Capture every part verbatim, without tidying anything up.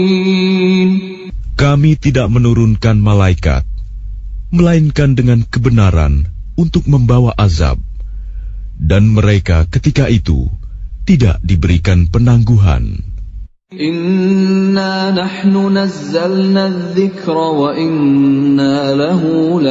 Kami tidak menurunkan malaikat, melainkan dengan kebenaran untuk membawa azab, dan mereka ketika itu tidak diberikan penangguhan. Inna nahnu nazzalna adh-dhikra wa inna lahu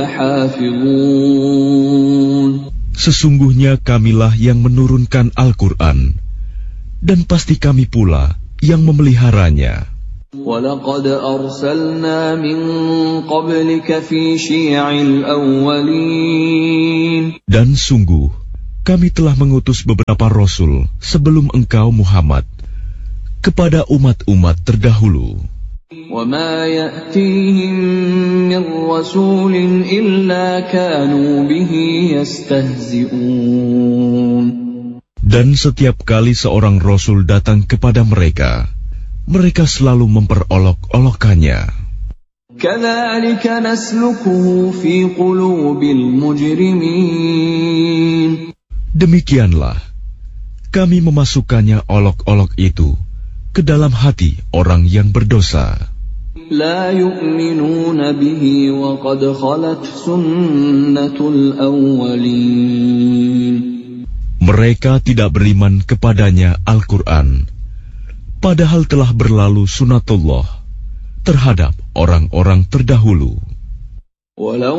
lahafizun. Sesungguhnya kamilah yang menurunkan Al-Quran, dan pasti kami pula yang memeliharanya. وَلَقَدْ أَرْسَلْنَا مِنْ قَبْلِكَ فِي شِيَعِ الْأَوَّلِينَ. Dan sungguh, kami telah mengutus beberapa rasul sebelum engkau Muhammad kepada umat-umat terdahulu. وَمَا يَأْتِيهِمْ مِنْ رَسُولٍ إِلَّا كَانُوا بِهِ يَسْتَهْزِئُونَ. Dan setiap kali seorang rasul datang kepada mereka, mereka selalu memperolok-olokkannya. كَذَلِكَ نَسْلُكُهُ فِي قُلُوبِ الْمُجْرِمِينَ. Demikianlah kami memasukkannya olok-olok itu ke dalam hati orang yang berdosa. لَا يُؤْمِنُونَ بِهِ وَقَدْ خَلَتْ سُنَّةُ الْأَوَّلِينَ. Mereka tidak beriman kepadanya Al-Quran, padahal telah berlalu sunatullah terhadap orang-orang terdahulu.